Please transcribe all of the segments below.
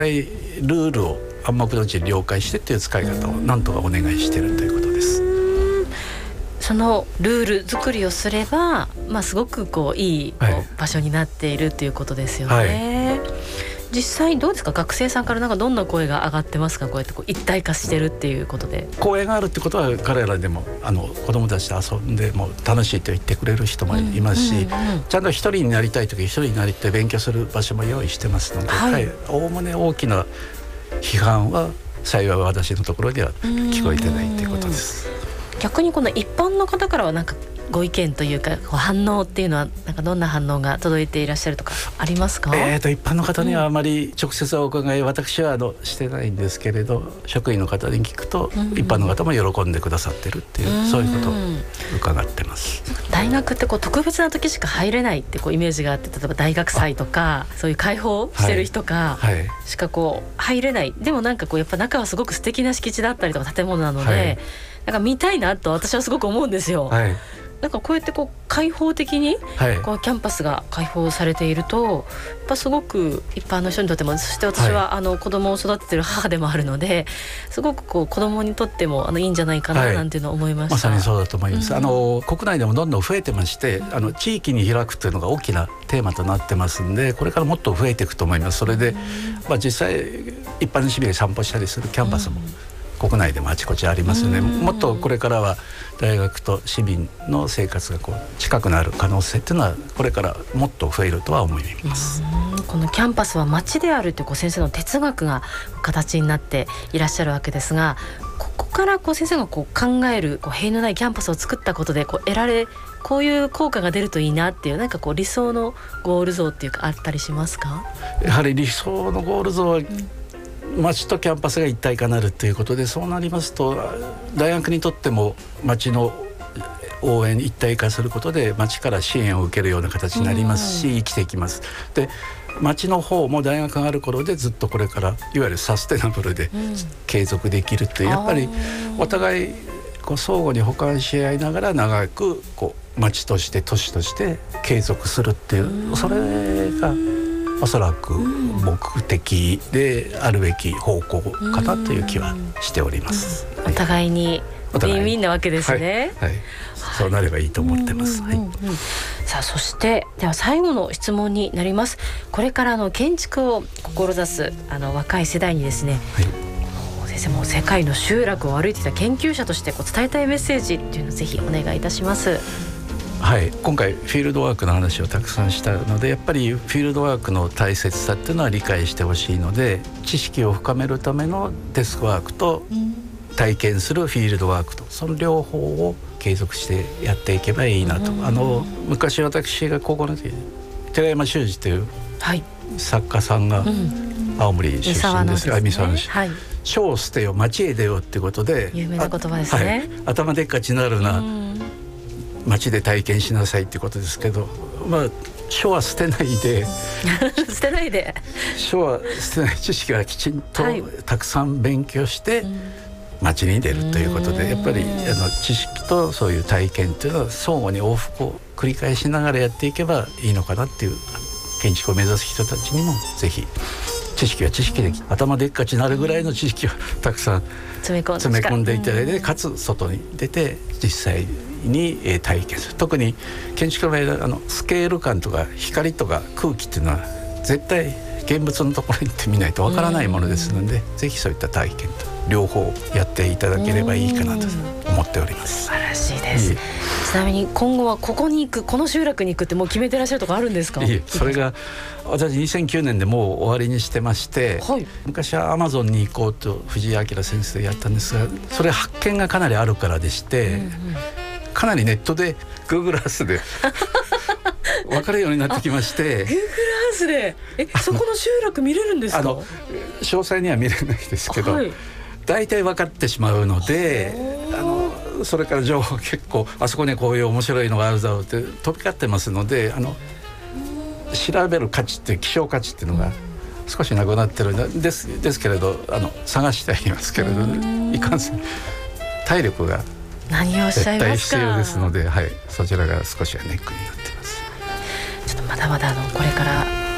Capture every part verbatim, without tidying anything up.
ルールを暗黙のうちに了解してっていう使い方をなんとかお願いしているということです。 そのルール作りをすれば、まあ、すごくこういいこう、はい、場所になっているということですよね、はい、実際どうですか、学生さんからなんかどんな声が上がってますか、こうやってこう一体化してるっていうことで。 声があるってことは彼らでもあの子どもたちと遊んでも楽しいと言ってくれる人もいますし、うんうんうん、ちゃんと一人になりたい時一人になりたい勉強する場所も用意してますので、はい、おおむね大きな批判は幸い私のところでは聞こえてないということです。 逆にこの一般の方からはなんかご意見というかこう反応っていうのはなんかどんな反応が届いていらっしゃるとかありますか？ えー、と一般の方にはあまり直接はお伺い、うん、私はあのしてないんですけれど、職員の方に聞くと、うんうん、一般の方も喜んでくださってるっていう、うん、そういうことを伺ってます。 大学ってこう特別な時しか入れないってこうイメージがあって、例えば大学祭とかそういう開放してる人がしかこう入れない、はいはい、でもなんかこうやっぱ中はすごく素敵な敷地だったりとか建物なので、はい、なんか見たいなと私はすごく思うんですよ、はい、なんかこうやってこう開放的にこうキャンパスが開放されていると、やっぱすごく一般の人にとっても、そして私はあの子供を育てている母でもあるので、すごくこう子供にとってもあのいいんじゃないかななんていうのを思いました、 はい、まさにそうだと思います、うん、あの国内でもどんどん増えてまして、あの地域に開くというのが大きなテーマとなってますんで、これからもっと増えていくと思います。それで、まあ、実際一般の市民が散歩したりするキャンパスも、うん国内でもあちこちありますよね。もっとこれからは大学と市民の生活がこう近くなる可能性っていうのはこれからもっと増えるとは思います。 このキャンパスは街であるというこう先生の哲学が形になっていらっしゃるわけですが、ここからこう先生がこう考えるこう塀のないキャンパスを作ったことでこう得られこういう効果が出るといいなっていう、なんかこう理想のゴール像っていうかあったりしますか？ やはり理想のゴール像は、うん町とキャンパスが一体化なるということで、そうなりますと大学にとっても町の応援一体化することで町から支援を受けるような形になりますし、生きていきます。で町の方も大学がある頃でずっとこれからいわゆるサステナブルで継続できるっていう、やっぱりお互いこう相互に補完し合いながら長くこう町として都市として継続するっていう、それがおそらく目的であるべき方向かなという気はしております、 うんうん、お互いにウィンウィンなわけですね、 はいはい、そうなればいいと思ってます、はい、 さあそしてでは最後の質問になります。これからの建築を志すあの若い世代にですね、はい、先生も世界の集落を歩いてきた研究者としてこう伝えたいメッセージっていうのをぜひお願いいたします。 はい、今回フィールドワークの話をたくさんしたので、やっぱりフィールドワークの大切さっていうのは理解してほしいので、知識を深めるためのデスクワークと体験するフィールドワークと、その両方を継続してやっていけばいいなと、あの昔私が高校の時寺山修司という作家さんが青森出身ですが、三沢のはい、書を捨てよ町へ出ようっていうことで有名な言葉ですね、はい、 頭でっかちなるな街で体験しなさいっていうことですけど、まあ書は捨てないで捨てないで書は捨てない、知識はきちんとたくさん勉強して街に出るということで、やっぱりあの知識とそういう体験というのは相互に往復を繰り返しながらやっていけばいいのかなっていう、建築を目指す人たちにもぜひ知識は知識で頭でっかちになるぐらいの知識をたくさん詰め込んでいただいて、かつ外に出て実際に体験する。特に建築の場合、あのスケール感とか光とか空気っていうのは絶対現物のところに行ってみないとわからないものですので、ぜひそういった体験と両方やっていただければいいかなと思っております。 素晴らしいです。いいちなみに今後はここに行く、この集落に行くってもう決めてらっしゃるとかあるんですか？ いいそれが私にせんきゅうねんでもう終わりにしてまして、はい、昔はアマゾンに行こうと藤井明先生でやったんですが、それ発見がかなりあるからでして、うんうん、かなりネットで Google Earth で分かるようになってきまして Google Earth でえそこの集落見れるんですか？あの詳細には見れないですけど、はい、大体分かってしまうので、あのそれから情報結構あそこにこういう面白いのがあるだろうって飛び交ってますので、あの調べる価値っていう希少価値っていうのが少しなくなってるんです、ですけれど、あの探してはいますけれど、いかんせん体力が絶対必要ですので、はい、そちらが少しはネックになっています。 ちょっとまだまだあのこれから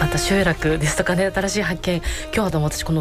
また集落ですとかね、新しい発見、今日はどうも私この